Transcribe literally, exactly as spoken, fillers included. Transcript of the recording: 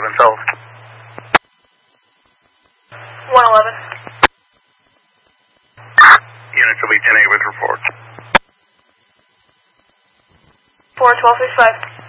eleven, tell. one eleven. Units will be ten eight with report. four twelve six five.